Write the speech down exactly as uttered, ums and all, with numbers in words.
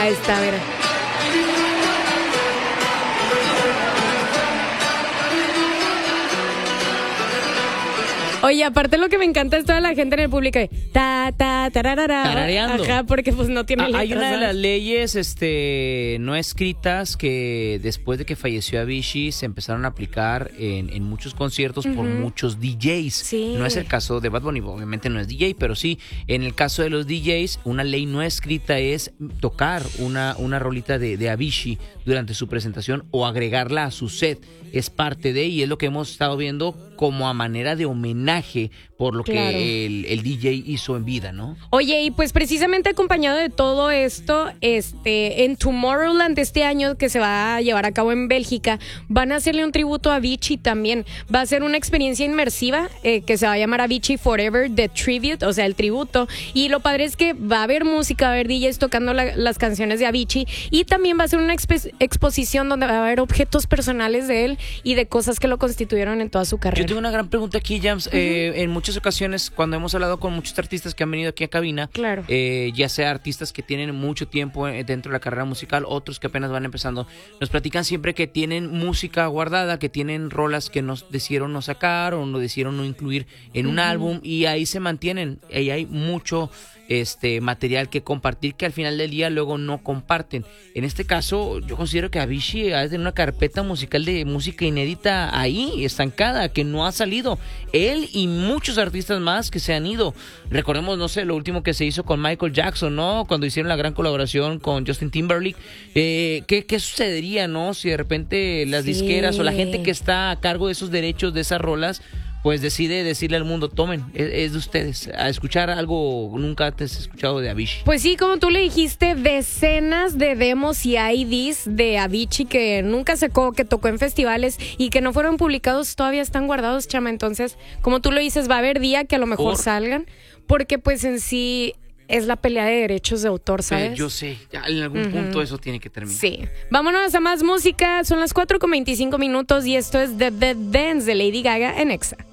Ahí está, mira. Oye, aparte lo que me encanta es toda la gente en el público de ta, ta, tararara. Tarareando. Ajá, porque pues no tiene Ah, letras. hay una de ¿sabes? las leyes este, no escritas que después de que falleció Avicii se empezaron a aplicar en, en muchos conciertos por muchos D Js. Sí. No es el caso de Bad Bunny, obviamente no es D J, pero sí, en el caso de los D Js, una ley no escrita es tocar una, una rolita de, de Avicii durante su presentación o agregarla a su set. Es parte de, y es lo que hemos estado viendo como a manera de homenaje por lo Claro. que el, el D J hizo en vida, ¿no? Oye, y pues precisamente acompañado de todo esto, este, en Tomorrowland este año que se va a llevar a cabo en Bélgica, van a hacerle un tributo a Avicii también. Va a ser una experiencia inmersiva eh, que se va a llamar Avicii Forever The Tribute, o sea, el tributo. Y lo padre es que va a haber música, va a haber D Js tocando la, las canciones de Avicii, y también va a ser una exp- exposición donde va a haber objetos personales de él y de cosas que lo constituyeron en toda su carrera. Yo tengo una gran pregunta aquí, Jams. Uh-huh. eh, en muchas ocasiones, cuando hemos hablado con muchos artistas que han venido aquí a cabina, claro. eh, ya sea artistas que tienen mucho tiempo dentro de la carrera musical, otros que apenas van empezando, nos platican siempre que tienen música guardada, que tienen rolas que nos decidieron no sacar o no decidieron no incluir en un uh-huh. álbum, y ahí se mantienen. Ahí hay mucho este material que compartir que al final del día luego no comparten. En este caso, yo considero que Avicii ha de tener una carpeta musical de música inédita ahí, estancada, que no ha salido. Él y muchos artistas más que se han ido. Recordemos, no sé, lo último que se hizo con Michael Jackson, ¿no? Cuando hicieron la gran colaboración con Justin Timberlake. Eh, ¿qué, ¿Qué sucedería, no? Si de repente las sí. disqueras o la gente que está a cargo de esos derechos de esas rolas pues decide decirle al mundo, tomen, es, es de ustedes, a escuchar algo nunca antes escuchado de Avicii. Pues sí, como tú le dijiste, decenas de demos y I Ds de Avicii que nunca sacó, que tocó en festivales y que no fueron publicados, todavía están guardados, chama. Entonces, como tú lo dices, va a haber día que a lo mejor Por... salgan, porque pues en sí es la pelea de derechos de autor, ¿sabes? Eh, yo sé, ya en algún uh-huh. punto eso tiene que terminar. Sí. Vámonos a más música, son las cuatro con veinticinco minutos y esto es The Dead Dance de Lady Gaga en Exa.